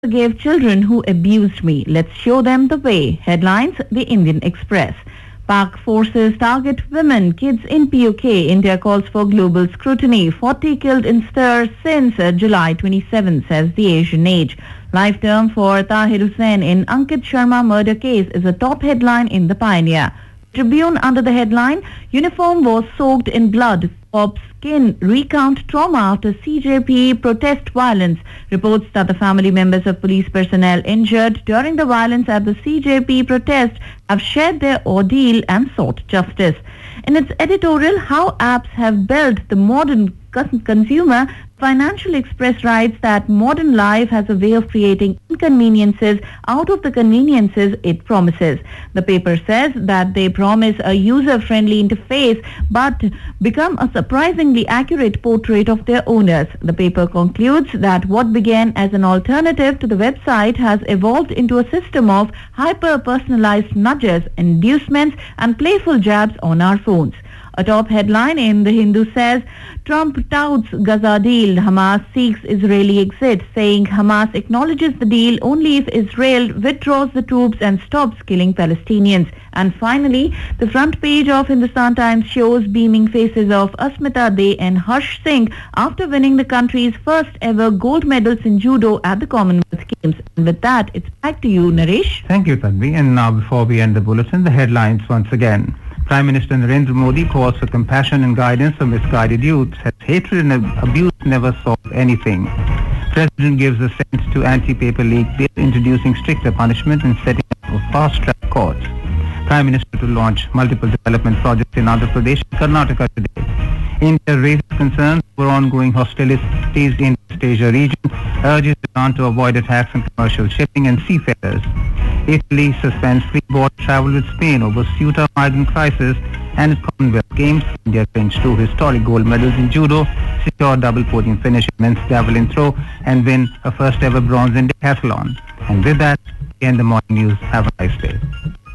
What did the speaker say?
forgave children who abused me. Let's show them the way. Headlines, The Indian Express. Pak forces target women, kids in POK. India calls for global scrutiny. 40 killed in stir since July 27, says the Asian Age. Life term for Tahir Hussain in Ankit Sharma murder case is a top headline in the Pioneer. Tribune under the headline, Uniform was soaked in blood. Cops skin recount trauma after CJP protest violence. Reports that the family members of police personnel injured during the violence at the CJP protest have shared their ordeal and sought justice. In its editorial, How Apps Have Built the Modern Consumer, Financial Express writes that modern life has a way of creating inconveniences out of the conveniences it promises. The paper says that they promise a user-friendly interface but become a surprisingly accurate portrait of their owners. The paper concludes that what began as an alternative to the website has evolved into a system of hyper-personalized nudges, inducements and playful jabs on our phones. A top headline in The Hindu says, Trump touts Gaza deal, Hamas seeks Israeli exit, saying Hamas acknowledges the deal only if Israel withdraws the troops and stops killing Palestinians. And finally, the front page of Hindustan Times shows beaming faces of Asmita De and Harsh Singh after winning the country's first ever gold medals in judo at the Commonwealth Games. And with that, it's back to you, Naresh. Thank you, Tanvi. And now, before we end the bulletin, the headlines once again. Prime Minister Narendra Modi calls for compassion and guidance for misguided youth, says hatred and abuse never solve anything. President gives assent to anti-paper league bill introducing stricter punishment and setting up of fast-track courts. Prime Minister to launch multiple development projects in Andhra Pradesh and Karnataka today. India raises concerns over ongoing hostilities in the East Asia region, urges Iran to avoid attacks on commercial shipping and seafarers. Italy suspends free border travel with Spain over Ceuta migrant crisis, and at Commonwealth Games, India clinched 2 historic gold medals in judo, secured double podium finish in men's javelin throw, and win a first ever bronze in decathlon. And with that, we end the morning news. Have a nice day.